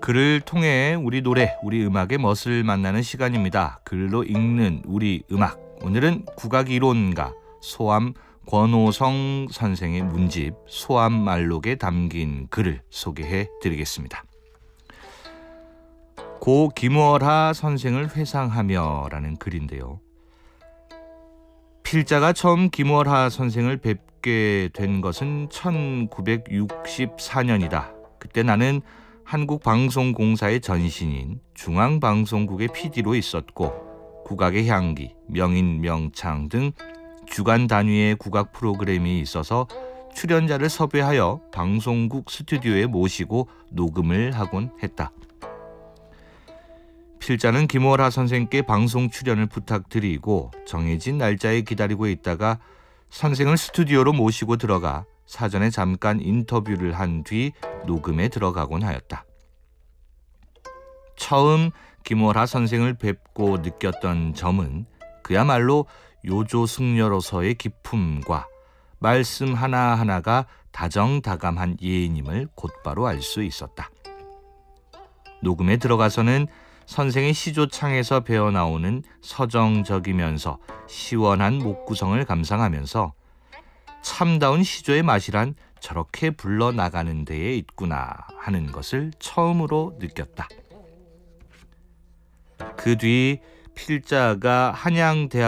글을 통해 우리 노래, 우리 음악의 멋을 만나는 시간입니다. 글로 읽는 우리 음악. 오늘은 국악이론가 소암 권오성 선생의 문집 소암말록에 담긴 글을 소개해 드리겠습니다. 고 김월하 선생을 회상하며 라는 글인데요. 필자가 처음 김월하 선생을 뵙게 된 것은 1964년이다. 그때 나는 한국방송공사의 전신인 중앙방송국의 PD로 있었고 국악의 향기, 명인 명창 등 주간 단위의 국악 프로그램이 있어서 출연자를 섭외하여 방송국 스튜디오에 모시고 녹음을 하곤 했다. 필자는 김월하 선생께 방송 출연을 부탁드리고 정해진 날짜에 기다리고 있다가 선생을 스튜디오로 모시고 들어가 사전에 잠깐 인터뷰를 한 뒤 녹음에 들어가곤 하였다. 처음 김월하 선생을 뵙고 느꼈던 점은 그야말로 요조승려로서의 기품과 말씀 하나하나가 다정다감한 예인임을 곧바로 알 수 있었다. 녹음에 들어가서는 선생의 시조창에서 배어나오는 서정적이면서 시원한 목구성을 감상하면서 참다운 시조의 맛이란 저렇게 불러나가는 데에 있구나 하는 것을 처음으로 느꼈다. 그 뒤 필자가 한양대학